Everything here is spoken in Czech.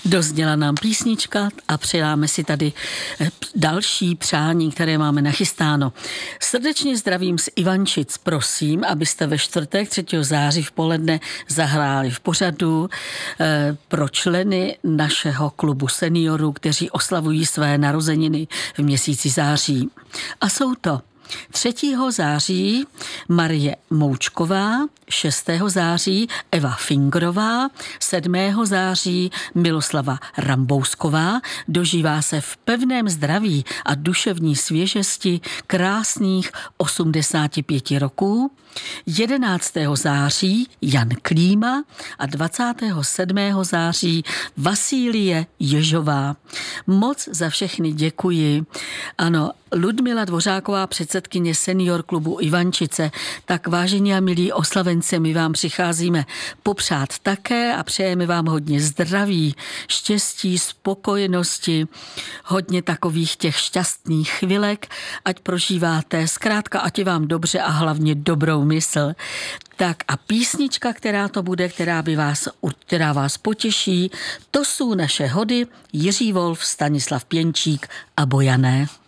Dozněla nám písnička a přidáme si tady další přání, které máme nachystáno. Srdečně zdravím z Ivančic. Prosím, abyste ve čtvrtek 3. září v poledne zahráli v pořadu pro členy našeho klubu seniorů, kteří oslavují své narozeniny v měsíci září. A jsou to 3. září Marie Moučková, 6. září Eva Fingrová, 7. září Miloslava Rambousková, dožívá se v pevném zdraví a duševní svěžesti krásných 85 roků, 11. září Jan Klíma a 27. září Vasílie Ježová. Moc za všechny děkuji. Ano, Ludmila Dvořáková, předsedkyně senior klubu Ivančice, tak vážení a milí oslavenci, my vám přicházíme popřát také a přejeme vám hodně zdraví, štěstí, spokojenosti, hodně takových těch šťastných chvilek, ať prožíváte, zkrátka, ať je vám dobře a hlavně dobrou mysl. Tak a písnička, která to bude, která vás potěší, to jsou naše hody Jiří Wolf, Stanislav Pěnčík a Bojané.